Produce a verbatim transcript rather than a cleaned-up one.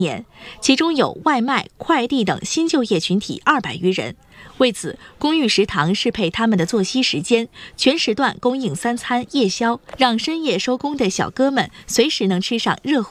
年，其中有外卖、快递等新就业群体二百余人。为此，公寓食堂适配他们的作息时间，全时段供应三餐夜宵，让深夜收工的小哥们随时能吃上热乎